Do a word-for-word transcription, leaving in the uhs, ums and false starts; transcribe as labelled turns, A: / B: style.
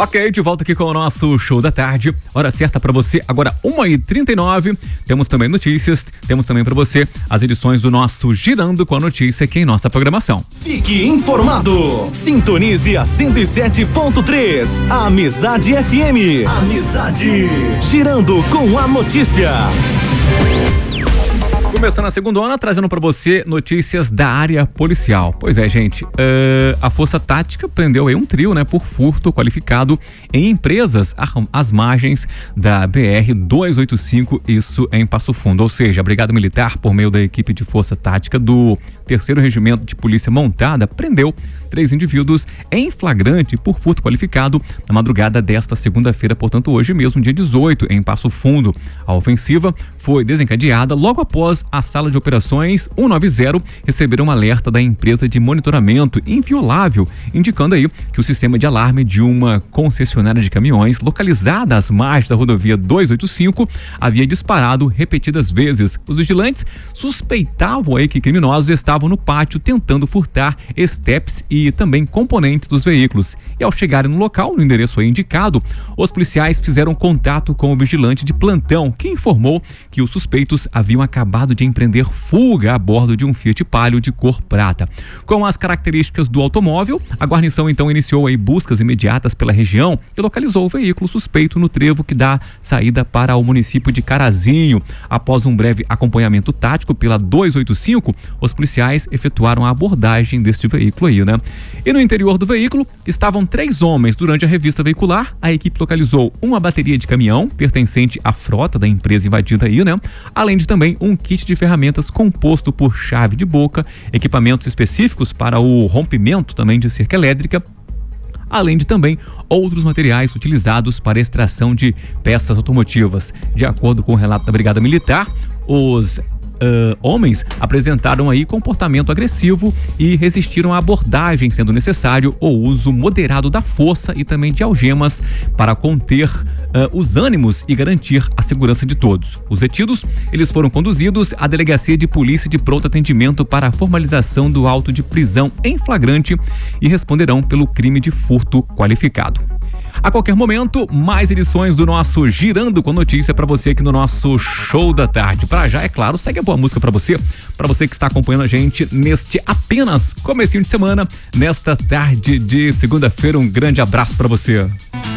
A: Ok, de volta aqui com o nosso show da tarde. Hora certa pra você, agora uma e trinta e nove. Temos também notícias, temos também pra você as edições do nosso Girando com a Notícia aqui em nossa programação.
B: Fique informado. Sintonize a cento e sete ponto três. Amizade F M. Amizade. Girando com a Notícia.
A: Começando a segundona, trazendo para você notícias da área policial. Pois é, gente, uh, a Força Tática prendeu aí um trio, né, por furto qualificado em empresas às margens da B R duzentos e oitenta e cinco, isso em Passo Fundo. Ou seja, a Brigada Militar, por meio da equipe de Força Tática do terceiro Regimento de Polícia Montada, prendeu três indivíduos em flagrante por furto qualificado na madrugada desta segunda-feira, portanto hoje mesmo, dia dezoito, em Passo Fundo. A ofensiva foi desencadeada logo após a sala de operações cento e noventa receber um alerta da empresa de monitoramento inviolável, indicando aí que o sistema de alarme de uma concessionária de caminhões localizada às margens da rodovia duzentos e oitenta e cinco havia disparado repetidas vezes. Os vigilantes suspeitavam aí que criminosos estavam no pátio tentando furtar estepes e também componentes dos veículos. E ao chegarem no local, no endereço aí indicado, os policiais fizeram contato com o vigilante de plantão, que informou que os suspeitos haviam acabado de empreender fuga a bordo de um Fiat Palio de cor prata. Com as características do automóvel, a guarnição então iniciou aí buscas imediatas pela região e localizou o veículo suspeito no trevo que dá saída para o município de Carazinho. Após um breve acompanhamento tático pela duzentos e oitenta e cinco, os policiais efetuaram a abordagem deste veículo aí, né? E no interior do veículo estavam três homens. Durante a revista veicular, a equipe localizou uma bateria de caminhão pertencente à frota da empresa invadida aí, né? Além de também um kit de ferramentas composto por chave de boca, equipamentos específicos para o rompimento também de cerca elétrica, além de também outros materiais utilizados para extração de peças automotivas. De acordo com o relato da Brigada Militar, os Uh, homens apresentaram aí comportamento agressivo e resistiram à abordagem, sendo necessário o uso moderado da força e também de algemas para conter uh, os ânimos e garantir a segurança de todos. Os detidos, eles foram conduzidos à Delegacia de Polícia de Pronto Atendimento para a formalização do auto de prisão em flagrante e responderão pelo crime de furto qualificado. A qualquer momento, mais edições do nosso Girando com Notícia para você aqui no nosso Show da Tarde. Para já, é claro, segue a boa música para você, para você que está acompanhando a gente neste apenas comecinho de semana, nesta tarde de segunda-feira. Um grande abraço para você.